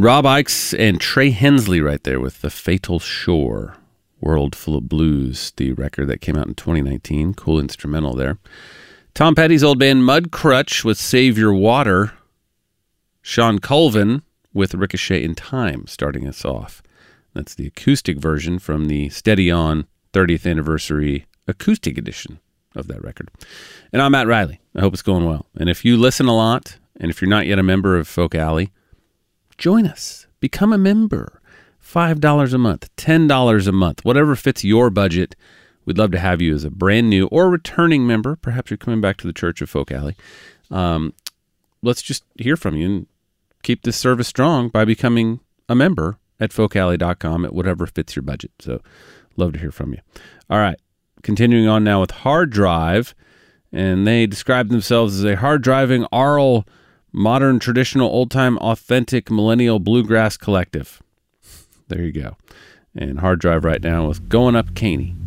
Rob Ickes and Trey Hensley right there with The Fatal Shore. World Full of Blues, the record that came out in 2019. Cool instrumental there. Tom Petty's old band Mudcrutch with Save Your Water. Sean Colvin with Ricochet in Time starting us off. That's the acoustic version from the Steady On 30th Anniversary Acoustic Edition of that record. And I'm Matt Riley. I hope it's going well. And if you listen a lot, and if you're not yet a member of Folk Alley, join us. Become a member. $5 a month, $10 a month, whatever fits your budget. We'd love to have you as a brand new or returning member. Perhaps you're coming back to the Church of Folk Alley. Let's just hear from you and keep this service strong by becoming a member at folkalley.com at whatever fits your budget. So love to hear from you. All right, continuing on now with Hard Drive. And they describe themselves as a hard-driving, aural, modern, traditional, old-time, authentic, millennial bluegrass collective. There you go. And Hard Drive right now with Going Up Caney.